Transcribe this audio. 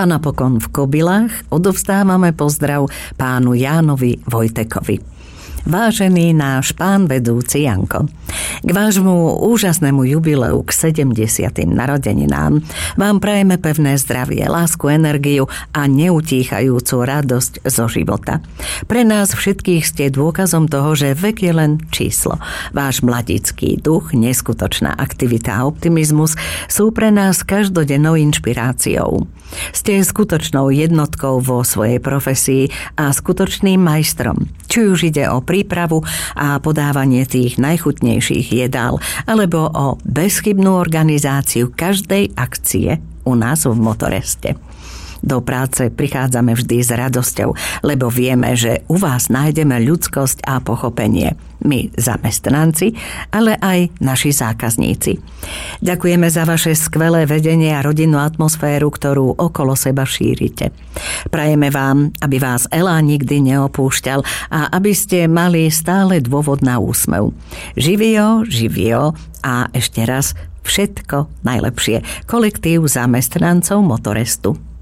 A napokon v Kobylách odovzdávame pozdrav pánu Jánovi Vojtekovi. Vážený náš pán vedúci Janko, k vášmu úžasnému jubileu k 70. narodeninám vám prajeme pevné zdravie, lásku, energiu a neutíchajúcu radosť zo života. Pre nás všetkých ste dôkazom toho, že vek je len číslo. Váš mladický duch, neskutočná aktivita a optimizmus sú pre nás každodennou inšpiráciou. Ste skutočnou jednotkou vo svojej profesii a skutočným majstrom. Či už ide o prípravu a podávanie tých najchutnejších jedál, alebo o bezchybnú organizáciu každej akcie u nás v Motoreste. Do práce prichádzame vždy s radosťou, lebo vieme, že u vás nájdeme ľudskosť a pochopenie. My zamestnanci, ale aj naši zákazníci. Ďakujeme za vaše skvelé vedenie a rodinnú atmosféru, ktorú okolo seba šírite. Prajeme vám, aby vás elán nikdy neopúšťal a aby ste mali stále dôvod na úsmev. Živio a ešte raz všetko najlepšie. Kolektív zamestnancov Motorestu.